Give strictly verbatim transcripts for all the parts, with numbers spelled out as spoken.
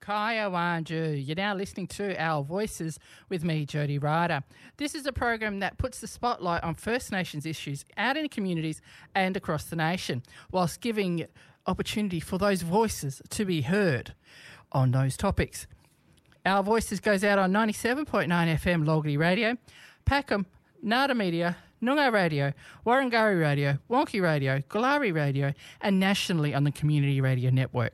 Kaya Wanju. You're now listening to Our Voices with me, Jody Ryder. This is a program that puts the spotlight on First Nations issues out in communities and across the nation, whilst giving opportunity for those voices to be heard on those topics. Our Voices goes out on ninety-seven point nine F M Logarty Radio, Packham, Nada Media, Noongar Radio, Warrangari Radio, Wonky Radio, Galari Radio, and nationally on the Community Radio Network.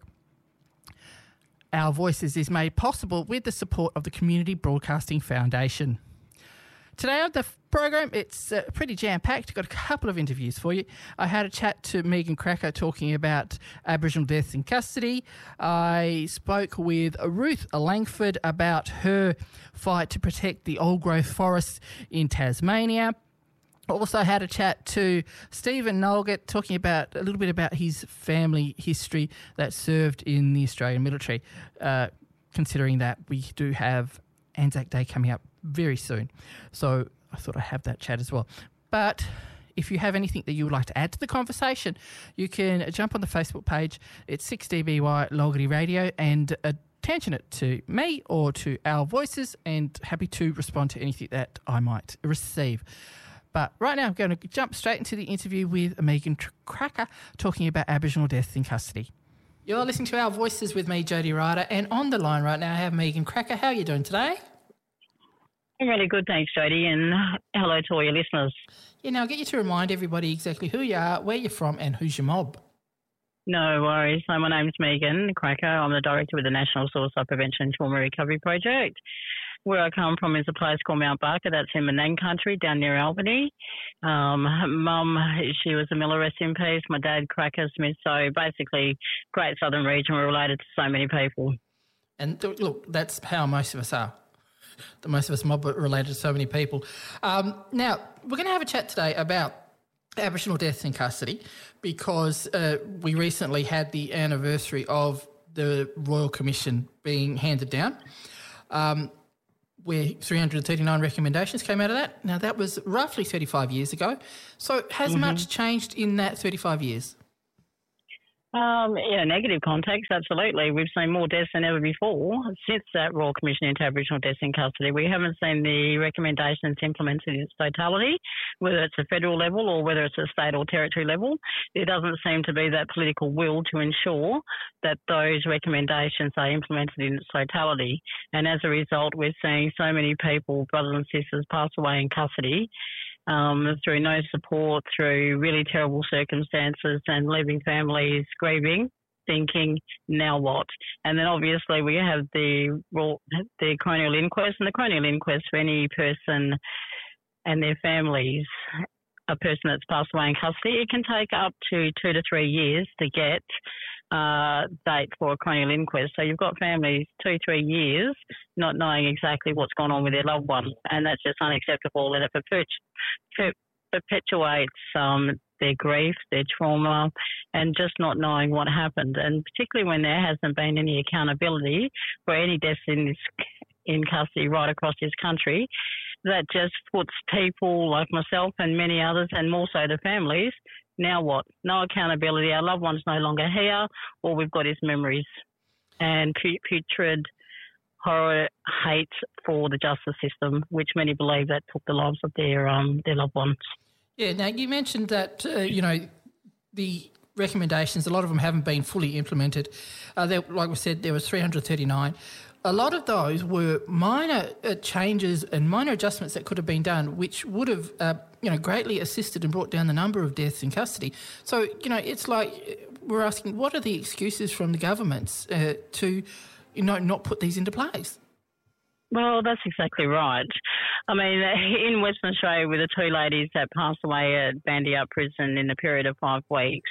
Our Voices is made possible with the support of the Community Broadcasting Foundation. Today on the program, it's uh, pretty jam-packed. Got a couple of interviews for you. I had a chat to Megan Cracker talking about Aboriginal deaths in custody. I spoke with Ruth Langford about her fight to protect the old-growth forests in Tasmania. Also had a chat to Stephen Nolgett talking about a little bit about his family history that served in the Australian military, uh, considering that we do have Anzac Day coming up very soon. So I thought I'd have that chat as well. But if you have anything that you would like to add to the conversation, you can jump on the Facebook page. It's six D B Y Logarty Radio and attention it to me or to Our Voices, and happy to respond to anything that I might receive. But right now I'm going to jump straight into the interview with Megan Cracker talking about Aboriginal deaths in custody. You're listening to Our Voices with me, Jody Ryder, and on the line right now I have Megan Cracker. How are you doing today? I'm really good, thanks, Jody, and hello to all your listeners. Yeah, now I'll get you to remind everybody exactly who you are, where you're from, and who's your mob. No worries. So my name's Megan Cracker. I'm the director with the National Suicide Prevention and Trauma Recovery Project. Where I come from is a place called Mount Barker. That's in Menang country, down near Albany. Um, Mum, she was a Miller, rest in peace. My dad, Cracker Smith. So basically, Great Southern Region, we're related to so many people. And look, that's how most of us are. The most of us mob are related to so many people. Um, now, we're going to have a chat today about Aboriginal deaths in custody because uh, we recently had the anniversary of the Royal Commission being handed down. Um, where three hundred thirty-nine recommendations came out of that. Now, that was roughly thirty-five years ago. So has mm-hmm. much changed in that thirty-five years? Um, in a negative context, absolutely. We've seen more deaths than ever before since that Royal Commission into Aboriginal deaths in custody. We haven't seen the recommendations implemented in its totality, whether it's a federal level or whether it's a state or territory level. There doesn't seem to be that political will to ensure that those recommendations are implemented in its totality. And as a result, we're seeing so many people, brothers and sisters, pass away in custody Um, through no support, through really terrible circumstances, and leaving families grieving, thinking, now what? And then obviously we have the the coronial inquest, and the coronial inquest for any person and their families, a person that's passed away in custody, it can take up to two to three years to get uh, date for a coronial inquest. So you've got families two, three years not knowing exactly what's gone on with their loved one, and that's just unacceptable, and it perpetu- perpetuates um, their grief, their trauma, and just not knowing what happened. And particularly when there hasn't been any accountability for any deaths in this in custody right across this country, that just puts people like myself and many others, and more so the families, now what? No accountability. Our loved one's no longer here. All we've got is memories and putrid horror, hate for the justice system, which many believe that took the lives of their um their loved ones. Yeah. Now you mentioned that uh, you know the recommendations. A lot of them haven't been fully implemented. Uh, there, like we said, there was three hundred thirty-nine. A lot of those were minor uh, changes and minor adjustments that could have been done, which would have, uh, you know, greatly assisted and brought down the number of deaths in custody. So, you know, it's like we're asking, what are the excuses from the governments uh, to, you know, not put these into place? Well, that's exactly right. I mean, in Western Australia, with the two ladies that passed away at Bandyup Prison in the period of five weeks,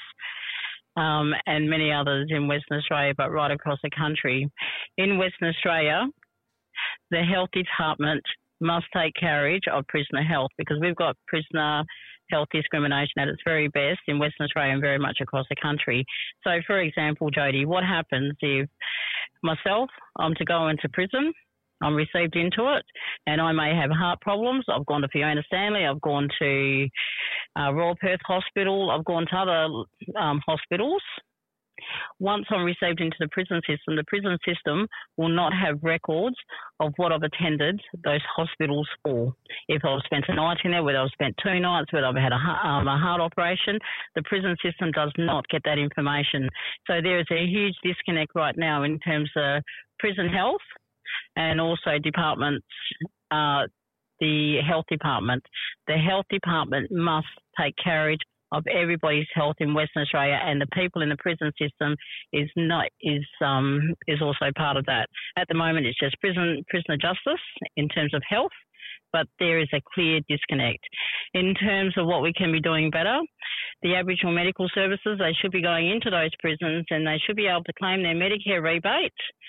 Um, and many others in Western Australia, but right across the country. In Western Australia, the Health Department must take carriage of prisoner health, because we've got prisoner health discrimination at its very best in Western Australia and very much across the country. So, for example, Jody, what happens if myself, I'm to go into prison, I'm received into it, and I may have heart problems. I've gone to Fiona Stanley, I've gone to uh, Royal Perth Hospital, I've gone to other um, hospitals, Once I'm received into the prison system, the prison system will not have records of what I've attended those hospitals for. If I've spent a night in there, whether I've spent two nights, whether I've had a, um, a heart operation, the prison system does not get that information. So there is a huge disconnect right now in terms of prison health and also departments, uh, the health department. The health department must take carriage of everybody's health in Western Australia, and the people in the prison system is not is um is also part of that. At the moment, it's just prison prisoner justice in terms of health, but there is a clear disconnect. In terms of what we can be doing better, the Aboriginal medical services, they should be going into those prisons and they should be able to claim their Medicare rebate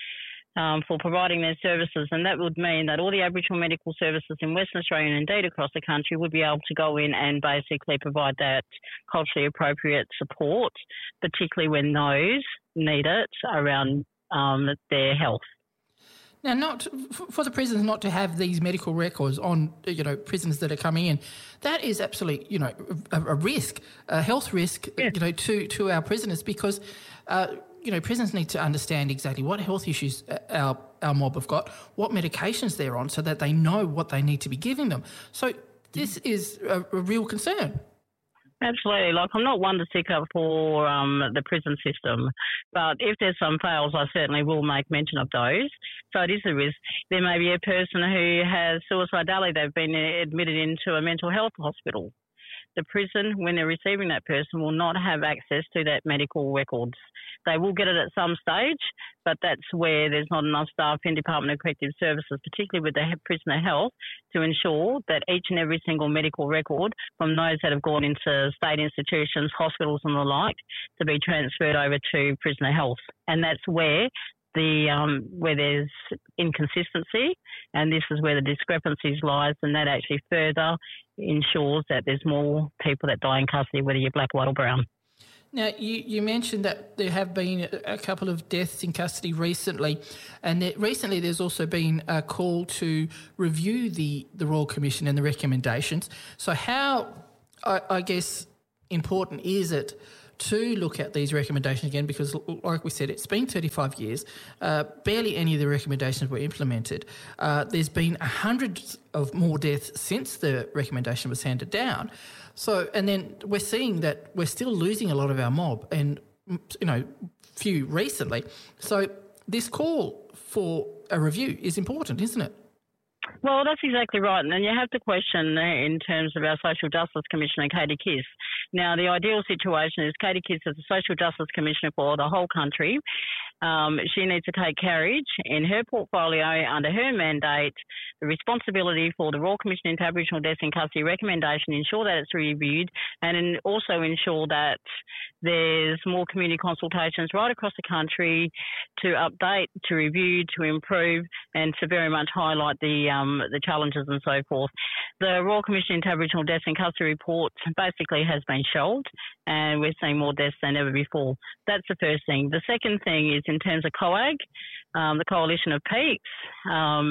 Um, for providing their services, and that would mean that all the Aboriginal medical services in Western Australia and indeed across the country would be able to go in and basically provide that culturally appropriate support, particularly when those need it around um, their health. Now, not for the prisons not to have these medical records on, you know, prisoners that are coming in, that is absolutely, you know, a, a risk, a health risk, yeah. you know, to, to our prisoners because, uh, you know, prisoners need to understand exactly what health issues our our mob have got, what medications they're on so that they know what they need to be giving them. So this is a, a real concern. Absolutely. Like, I'm not one to stick up for um, the prison system, but if there's some fails, I certainly will make mention of those. So it is a risk. There may be a person who has suicidality. They've been admitted into a mental health hospital. The prison, when they're receiving that person, will not have access to that medical records. They will get it at some stage, but that's where there's not enough staff in Department of Corrective Services, particularly with the prisoner health, to ensure that each and every single medical record from those that have gone into state institutions, hospitals and the like, to be transferred over to prisoner health. And that's where the um, where there's inconsistency, and this is where the discrepancies lies, and that actually further ensures that there's more people that die in custody, whether you're black, white or brown. Now, you, you mentioned that there have been a couple of deaths in custody recently, and that recently there's also been a call to review the, the Royal Commission and the recommendations. So how, I, I guess, important is it to look at these recommendations again? Because, like we said, it's been thirty-five years. Uh, barely any of the recommendations were implemented. Uh, there's been hundreds of more deaths since the recommendation was handed down. So, and then we're seeing that we're still losing a lot of our mob, and, you know, few recently. So this call for a review is important, isn't it? Well, that's exactly right. And then you have to question in terms of our Social Justice Commissioner, Katie Kiss. Now, the ideal situation is Katie Kiss is the Social Justice Commissioner for the whole country. Um, she needs to take carriage in her portfolio under her mandate, the responsibility for the Royal Commission into Aboriginal Deaths in Custody recommendation, ensure that it's reviewed, and also ensure that there's more community consultations right across the country to update, to review, to improve, and to very much highlight the um, the challenges and so forth. The Royal Commission into Aboriginal Deaths in Custody report basically has been shelved, and we're seeing more deaths than ever before. That's the first thing. The second thing is in terms of COAG, um, the Coalition of Peaks. Um,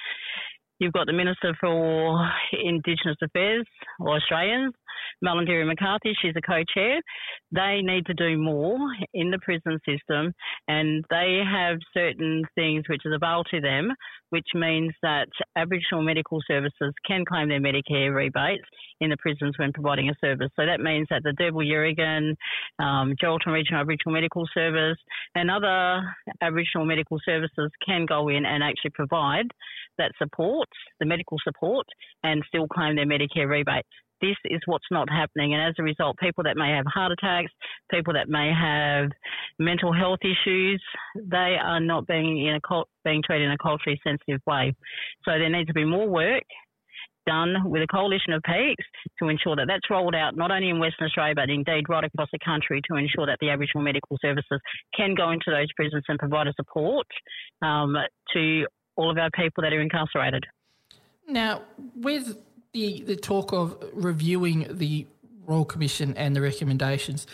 you've got the Minister for Indigenous Affairs, or Australians, Malarndirri McCarthy. She's the co-chair. They need to do more in the prison system, and they have certain things which is available to them, which means that Aboriginal medical services can claim their Medicare rebates in the prisons when providing a service. So that means that the Derbarl-Yerrigan, um, Geraldton Regional Aboriginal Medical Service and other Aboriginal medical services can go in and actually provide that support, the medical support, and still claim their Medicare rebates. This is what's not happening, and as a result, people that may have heart attacks, people that may have mental health issues, they are not being in a being treated in a culturally sensitive way. So there needs to be more work done with a coalition of peaks to ensure that that's rolled out not only in Western Australia but indeed right across the country, to ensure that the Aboriginal medical services can go into those prisons and provide a support um, to all of our people that are incarcerated. Now, with the, the talk of reviewing the Royal Commission and the recommendations,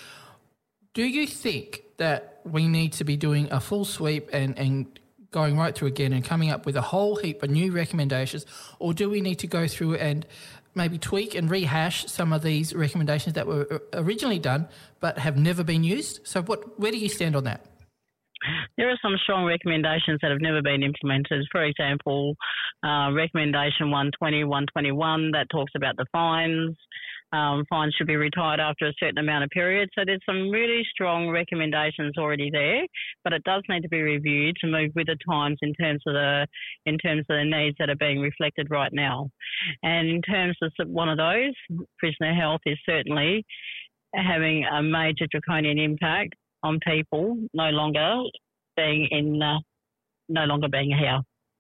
do you think that we need to be doing a full sweep and, and going right through again and coming up with a whole heap of new recommendations, or do we need to go through and maybe tweak and rehash some of these recommendations that were originally done but have never been used? So what, where do you stand on that? There are some strong recommendations that have never been implemented. For example, uh, recommendation one twenty, one twenty-one that talks about the fines. Um, fines should be retired after a certain amount of period. So there's some really strong recommendations already there, but it does need to be reviewed to move with the times in terms of the in terms of the needs that are being reflected right now. And in terms of one of those, prisoner health is certainly having a major draconian impact on people no longer being in, uh, no longer being here.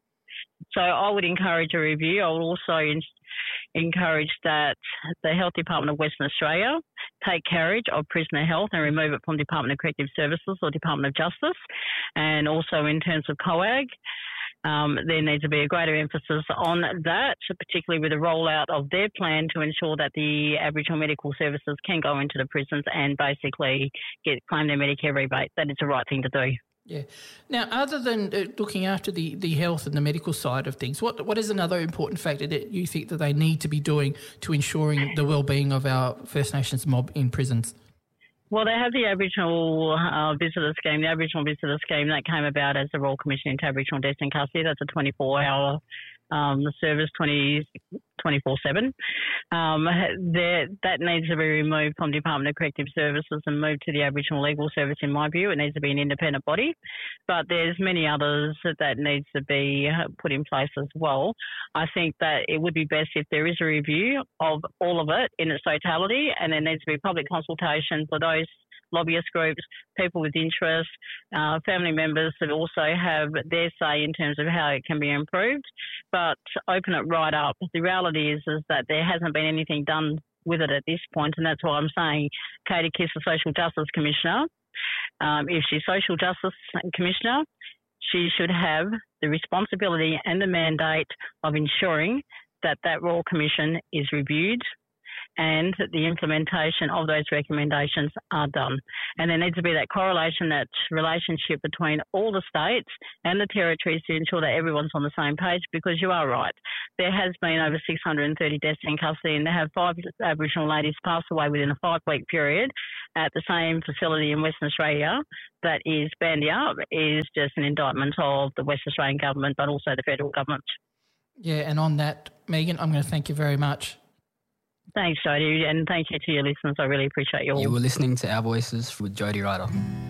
So I would encourage a review. I would also in- encourage that the Health Department of Western Australia take carriage of prisoner health and remove it from Department of Corrective Services or Department of Justice. And also in terms of COAG, Um, there needs to be a greater emphasis on that, particularly with the rollout of their plan to ensure that the Aboriginal medical services can go into the prisons and basically get claim their Medicare rebate. That is the right thing to do. Yeah. Now, other than uh, looking after the, the health and the medical side of things, what what is another important factor that you think that they need to be doing to ensuring the well-being of our First Nations mob in prisons? Well, they have the Aboriginal uh, Visitor Scheme, the Aboriginal Visitor Scheme that came about as the Royal Commission into Aboriginal Deaths in Custody. That's a twenty-four hour um, service, twenty-four seven. Um, that needs to be removed from Department of Corrective Services and moved to the Aboriginal Legal Service, in my view. It needs to be an independent body. But there's many others that, that needs to be put in place as well. I think that it would be best if there is a review of all of it in its totality, and there needs to be public consultation for those lobbyist groups, people with interest, uh, family members that also have their say in terms of how it can be improved, but open it right up. The reality is, is that there hasn't been anything done with it at this point, and that's why I'm saying Katie Kiss, the Social Justice Commissioner, um, if she's Social Justice Commissioner, she should have the responsibility and the mandate of ensuring that that Royal Commission is reviewed and the implementation of those recommendations are done. And there needs to be that correlation, that relationship between all the states and the territories to ensure that everyone's on the same page, because you are right. There has been over six hundred thirty deaths in custody, and there have five Aboriginal ladies pass away within a five-week period at the same facility in Western Australia. That is Bandia, is just an indictment of the West Australian government, but also the federal government. Yeah, and on that, Megan, I'm going to thank you very much. Thanks, Jody, and thank you to your listeners. I really appreciate you all. You were listening to Our Voices with Jody Ryder.